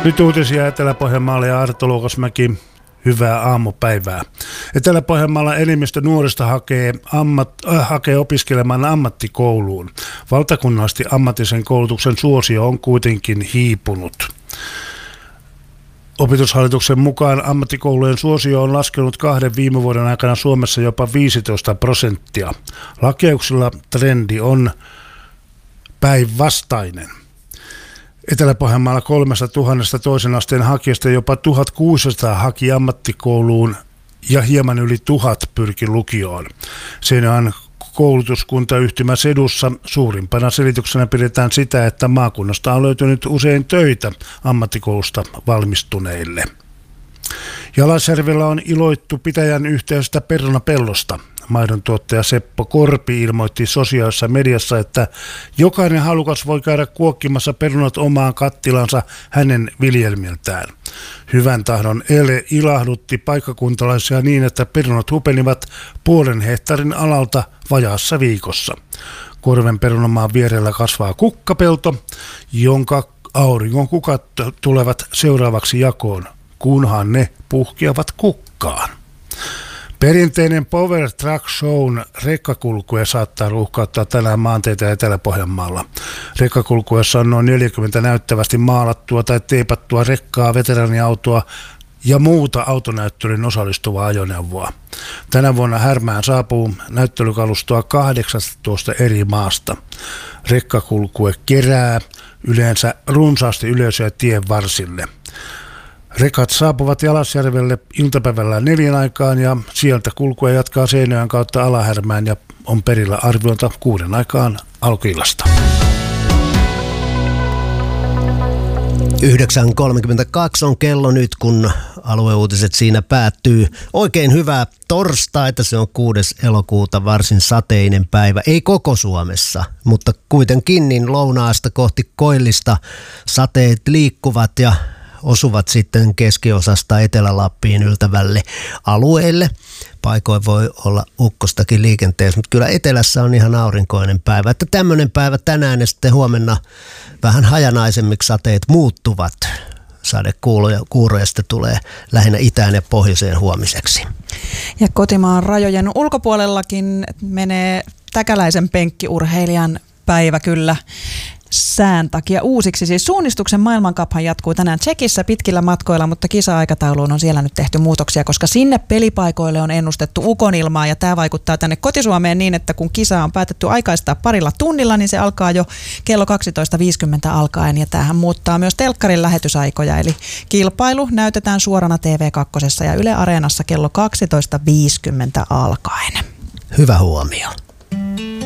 Nyt uutisia Etelä-Pohjanmaalle ja Arto Luukasmäki. Hyvää aamupäivää. Etelä-Pohjanmaalla enemmistö nuorista hakee opiskelemaan ammattikouluun. Valtakunnallisesti ammatillisen koulutuksen suosio on kuitenkin hiipunut. Opetushallituksen mukaan ammattikoulujen suosio on laskenut 2 viime vuoden aikana Suomessa jopa 15%. Lakeuksilla trendi on päinvastainen. Etelä-Pohjanmaalla 3000 toisen asteen hakijasta jopa 1600 haki ammattikouluun ja hieman yli 1000 pyrki lukioon. Seinäjoen koulutuskuntayhtymä Sedussa suurimpana selityksenä pidetään sitä, että maakunnasta on löytynyt usein töitä ammattikoulusta valmistuneille. Jalasjärvellä on iloittu pitäjän yhteydestä perunapellosta. Maidontuottaja Seppo Korpi ilmoitti sosiaalisessa mediassa, että jokainen halukas voi käydä kuokkimassa perunat omaan kattilansa hänen viljelmiltään. Hyvän tahdon ele ilahdutti paikkakuntalaisia niin, että perunat hupenivat 0,5 hehtaarin alalta vajaassa viikossa. Korven perunamaan vierellä kasvaa kukkapelto, jonka auringon kukat tulevat seuraavaksi jakoon, kunhan ne puhkeavat kukkaan. Perinteinen Power Truck Shown rekkakulkue saattaa ruuhkauttaa tänään maanteitä Etelä-Pohjanmaalla. Rekkakulkuessa on noin 40 näyttävästi maalattua tai teipattua rekkaa, veteraaniautoa ja muuta autonäyttelyn osallistuvaa ajoneuvoa. Tänä vuonna Härmään saapuu näyttelykalustoa 18 eri maasta. Rekkakulkue kerää yleensä runsaasti yleisöä tien varsille. Rekat saapuvat Jalasjärvelle iltapäivällä 4 aikaan ja sieltä kulkue jatkaa Seinäjoen kautta Ala-Härmään ja on perillä arviolta 6 aikaan alkuillasta. 9.32 on kello nyt, kun alueuutiset siinä päättyy. Oikein hyvää torstaita, se on 6. elokuuta, varsin sateinen päivä. Ei koko Suomessa, mutta kuitenkin niin lounaasta kohti koillista sateet liikkuvat ja osuvat sitten keskiosasta Etelä-Lappiin yltävälle alueelle. Paikoin voi olla ukkostakin liikenteessä, mutta kyllä etelässä on ihan aurinkoinen päivä. Että tämmöinen päivä tänään ja sitten huomenna vähän hajanaisemmiksi sateet muuttuvat. Sadekuuroja sitten tulee lähinnä itään ja pohjoiseen huomiseksi. Ja kotimaan rajojen ulkopuolellakin menee täkäläisen penkkiurheilijan päivä kyllä sään takia uusiksi. Siis suunnistuksen maailmancuphan jatkuu tänään Tšekissä pitkillä matkoilla, mutta kisa-aikatauluun on siellä nyt tehty muutoksia, koska sinne pelipaikoille on ennustettu ukonilmaa ja tämä vaikuttaa tänne kotisuomeen niin, että kun kisa on päätetty aikaistaa 2 tunnilla, niin se alkaa jo kello 12.50 alkaen ja tämähän muuttaa myös telkkarin lähetysaikoja, eli kilpailu näytetään suorana TV2 ja Yle Areenassa kello 12.50 alkaen. Hyvä huomio.